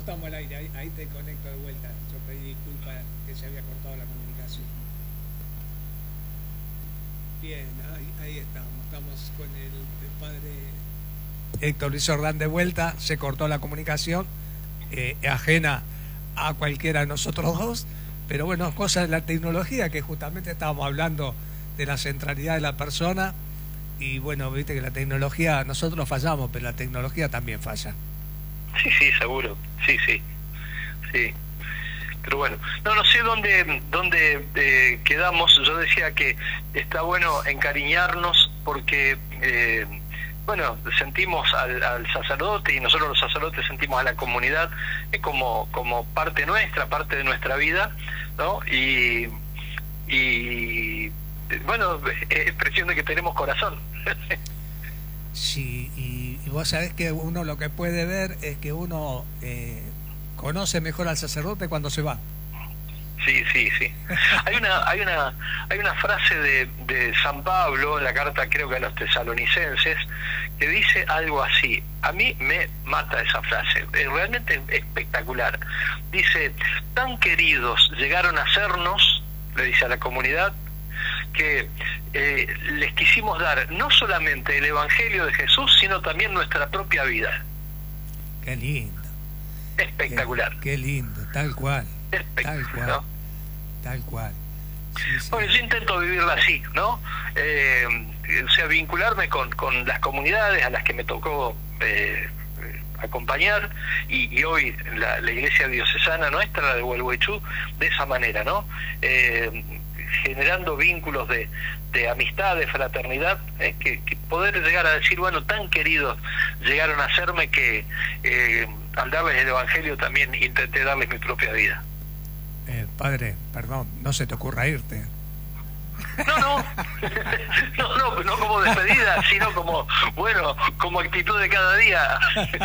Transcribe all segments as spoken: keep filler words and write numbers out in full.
estamos al aire, ahí, ahí te conecto de vuelta. Yo pedí disculpas que se había cortado la comunicación. Bien, ahí, ahí estamos, estamos con el, el padre Héctor Luis Jordán de vuelta. Se cortó la comunicación, eh, ajena a cualquiera de nosotros dos, pero bueno, cosas de la tecnología, que justamente estábamos hablando de la centralidad de la persona. Y bueno, viste que la tecnología, nosotros fallamos, pero la tecnología también falla. Sí, sí, seguro, sí, sí, sí. Pero bueno, no, no sé dónde, dónde eh, quedamos. Yo decía que está bueno encariñarnos porque, eh, bueno, sentimos al, al sacerdote, y nosotros los sacerdotes sentimos a la comunidad eh, como, como parte nuestra, parte de nuestra vida, ¿no? Y, y bueno, es expresión de que tenemos corazón. Sí, y, y vos sabés que uno lo que puede ver es que uno eh, conoce mejor al sacerdote cuando se va. Sí, sí, sí. Hay una, hay una, hay una frase de, de San Pablo en la carta, creo que a los tesalonicenses, que dice algo así. A mí me mata esa frase, es realmente espectacular. Dice: tan queridos llegaron a sernos, le dice a la comunidad, que eh, les quisimos dar no solamente el Evangelio de Jesús, sino también nuestra propia vida. Qué lindo. Espectacular. Qué, qué lindo, tal cual. Espectacular, tal cual. ¿no? Tal cual. Sí, sí. Bueno, yo intento vivirla así, ¿no? Eh, o sea, vincularme con, con las comunidades a las que me tocó eh, acompañar, y, y hoy la, la iglesia diocesana nuestra, la de Gualeguaychú, de esa manera, ¿no? Eh, generando vínculos de, de amistad, de fraternidad, eh, que, que poder llegar a decir, bueno, tan queridos llegaron a serme que eh, al darles el Evangelio también intenté darles mi propia vida. Eh, padre, perdón, no se te ocurra irte. No, no, no, no, no como despedida, sino como, bueno, como actitud de cada día.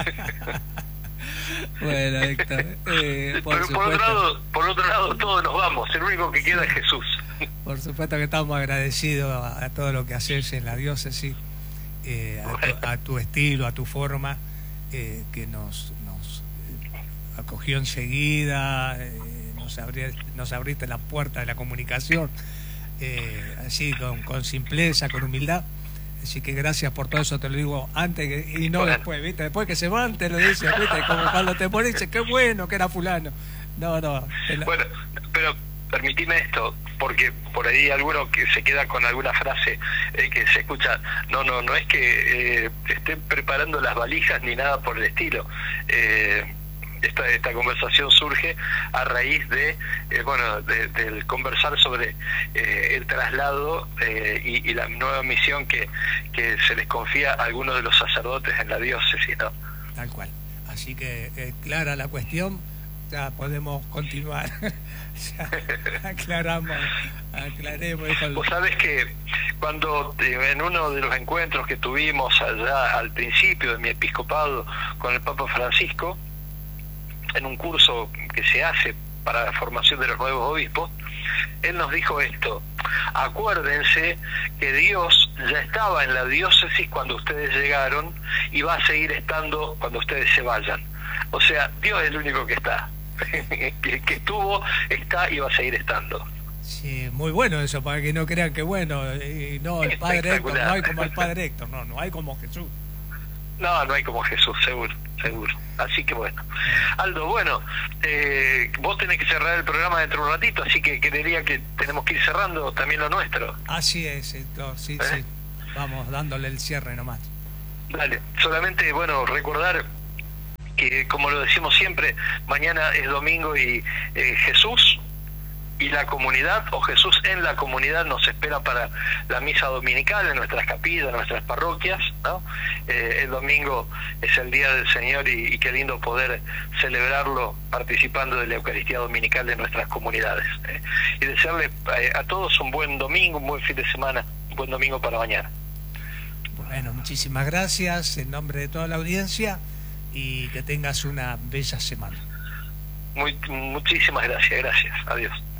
Bueno, Héctor, eh, por pero supuesto, por otro lado, por otro lado todos nos vamos, el único que queda es Jesús. Por supuesto que estamos agradecidos a, a todo lo que haces en la diócesis, eh, a, tu, a tu estilo, a tu forma, eh, que nos, nos acogió enseguida, eh, nos, abrí, nos abriste la puerta de la comunicación, eh, así con, con simpleza, con humildad. Así que gracias por todo eso, te lo digo antes que, y no bueno. después, ¿viste? Después que se van te lo dicen, ¿viste? Como cuando te pones, dice, qué bueno que era fulano. No, no. La... Bueno, pero permitime esto, porque por ahí alguno que se queda con alguna frase eh, que se escucha, no, no, no es que eh, estén preparando las valijas ni nada por el estilo. Eh, Esta, esta conversación surge a raíz de eh, bueno de, del conversar sobre eh, el traslado eh, y, y la nueva misión que, que se les confía a algunos de los sacerdotes en la diócesis, ¿no? Tal cual. Así que eh, clara la cuestión, ya podemos continuar. Ya aclaramos, aclaremos. Vos sabés que cuando eh, en uno de los encuentros que tuvimos allá al principio de mi episcopado con el Papa Francisco, en un curso que se hace para la formación de los nuevos obispos, él nos dijo esto: acuérdense que Dios ya estaba en la diócesis cuando ustedes llegaron y va a seguir estando cuando ustedes se vayan. O sea, Dios es el único que está, que, que estuvo, está y va a seguir estando. Sí, muy bueno eso, para que no crean que bueno, y no, el Padre Héctor, no hay como el Padre Héctor, no, no hay como Jesús. No, no hay como Jesús, seguro, seguro. Así que bueno. Aldo, bueno, eh, vos tenés que cerrar el programa dentro de un ratito, así que creería que tenemos que ir cerrando también lo nuestro. Así es, Héctor, sí, ¿Eh? sí. Vamos dándole el cierre nomás. Dale, solamente, bueno, recordar que, como lo decimos siempre, mañana es domingo y eh, Jesús y la comunidad, o Jesús en la comunidad, nos espera para la misa dominical en nuestras capillas, en nuestras parroquias, ¿no? Eh, el domingo es el Día del Señor y, y qué lindo poder celebrarlo participando de la Eucaristía Dominical de nuestras comunidades. ¿eh? Y desearle eh, a todos un buen domingo, un buen fin de semana, un buen domingo para mañana. Bueno, muchísimas gracias en nombre de toda la audiencia y que tengas una bella semana. Muy, muchísimas gracias, gracias. Adiós.